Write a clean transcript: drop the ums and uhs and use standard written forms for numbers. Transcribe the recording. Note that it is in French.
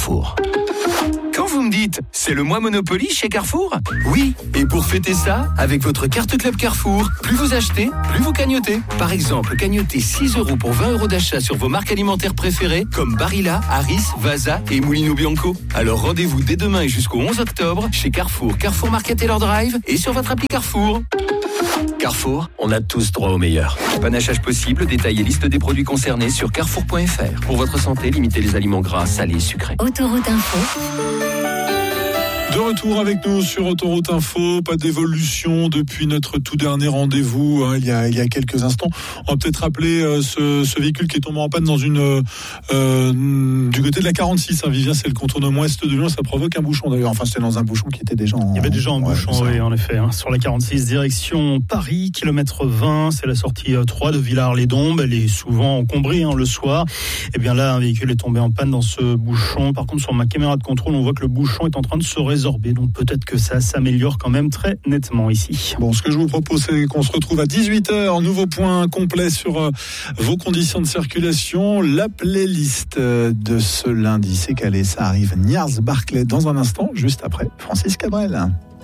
Carrefour. Quand vous me dites « c'est le mois Monopoly chez Carrefour », oui, et pour fêter ça, avec votre carte Club Carrefour, plus vous achetez, plus vous cagnotez. Par exemple, cagnotez 6 € pour 20 € d'achat sur vos marques alimentaires préférées comme Barilla, Harris, Vasa et Mulino Bianco. Alors rendez-vous dès demain et jusqu'au 11 octobre chez Carrefour, Carrefour Market et leur Drive et sur votre appli Carrefour. Carrefour, on a tous droit au meilleur. Panachage possible, détail et liste des produits concernés sur carrefour.fr. Pour votre santé, limitez les aliments gras, salés, sucrés. Autoroute Info. De retour avec nous sur Autoroute Info, pas d'évolution depuis notre tout dernier rendez-vous il y a quelques instants. On va peut-être rappeler ce véhicule qui est tombé en panne dans du côté de la 46. Vivien, c'est le contournement est de Lyon, ça provoque un bouchon d'ailleurs. Enfin, c'était dans un bouchon qui était déjà en... Il y avait déjà un bouchon, oui, en effet. Sur la 46, direction Paris, kilomètre 20, c'est la sortie 3 de Villars-les-Dombes. Elle est souvent encombrée le soir. Et bien là, un véhicule est tombé en panne dans ce bouchon. Par contre, sur ma caméra de contrôle, on voit que le bouchon est en train de se résorber. Donc peut-être que ça s'améliore quand même très nettement ici. Bon, ce que je vous propose, c'est qu'on se retrouve à 18h. Nouveau point complet sur vos conditions de circulation. La playlist de ce lundi, c'est calé. Ça arrive. Niars Barclay dans un instant, juste après Francis Cabrel.